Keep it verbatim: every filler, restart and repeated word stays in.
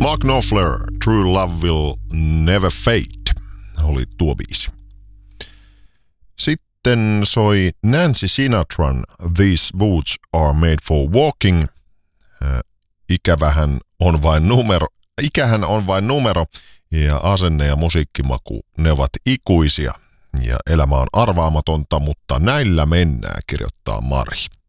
Mark Knopfler, True Love Will Never Fade, oli tuo biisi. Sitten soi Nancy Sinatran These Boots Are Made For Walking. Äh, ikävähän on vain numero, ikähän on vain numero ja asenne ja musiikkimaku, ne ovat ikuisia. Ja elämä on arvaamatonta, mutta näillä mennään, kirjoittaa Mari.